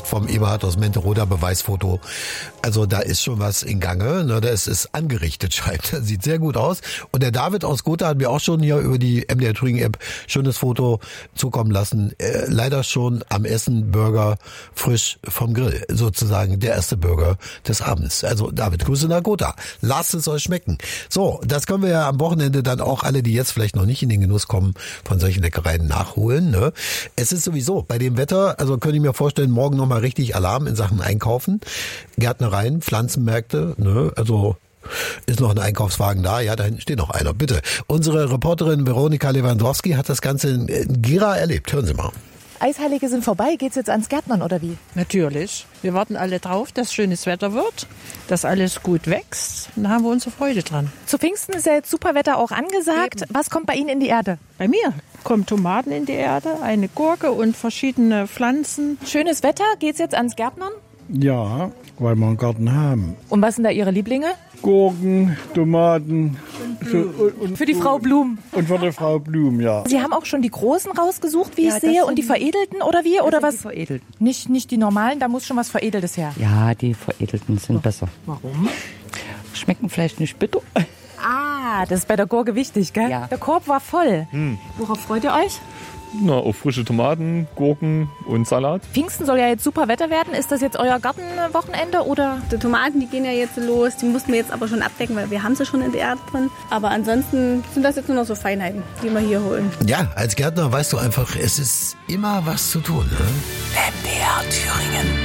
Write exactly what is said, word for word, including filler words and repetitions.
Bericht vom Eberhard aus Menteroda, Beweisfoto. Also da ist schon was in Gange. Ne? Das ist angerichtet, scheint. Das sieht sehr gut aus. Und der David aus Gotha hat mir auch schon hier über die M D R Thüringen App schönes Foto zukommen lassen. Äh, leider schon am Essen Burger frisch vom Grill. Sozusagen der erste Burger des Abends. Also David, Grüße nach Gotha. Lasst es euch schmecken. So, das können wir ja am Wochenende dann auch alle, die jetzt vielleicht noch nicht in den Genuss kommen, von solchen Leckereien nachholen. Ne? Es ist sowieso bei dem Wetter, also könnte ich mir vorstellen, morgen nochmal richtig Alarm in Sachen Einkaufen. Gärtnereien, Pflanzenmärkte, ne? Also ist noch ein Einkaufswagen da? Ja, da hinten steht noch einer. Bitte. Unsere Reporterin Veronika Lewandowski hat das Ganze in Gera erlebt. Hören Sie mal. Eisheilige sind vorbei. Geht's jetzt ans Gärtnern oder wie? Natürlich. Wir warten alle drauf, dass schönes Wetter wird, dass alles gut wächst. Und da haben wir unsere Freude dran. Zu Pfingsten ist ja jetzt super Wetter auch angesagt. Eben. Was kommt bei Ihnen in die Erde? Bei mir kommen Tomaten in die Erde, eine Gurke und verschiedene Pflanzen. Schönes Wetter. Geht's jetzt ans Gärtnern? Ja, weil wir einen Garten haben. Und was sind da Ihre Lieblinge? Gurken, Tomaten. Für, und, für die Frau Blum. Und für die Frau Blum, ja. Sie haben auch schon die großen rausgesucht, wie ja, ich sehe, und die veredelten, oder wie? Oder was? Die veredelten. Nicht, nicht die normalen, da muss schon was Veredeltes her. Ja, die veredelten sind besser. Warum? Schmecken vielleicht nicht bitter. Ah, das ist bei der Gurke wichtig, gell? Ja. Der Korb war voll. Hm. Worauf freut ihr euch? Na, auf frische Tomaten, Gurken und Salat. Pfingsten soll ja jetzt super Wetter werden. Ist das jetzt euer Gartenwochenende oder? Die Tomaten, die gehen ja jetzt los. Die mussten wir jetzt aber schon abdecken, weil wir haben sie schon in der Erde drin. Aber ansonsten sind das jetzt nur noch so Feinheiten, die wir hier holen. Ja, als Gärtner weißt du einfach, es ist immer was zu tun. Ne? M D R Thüringen.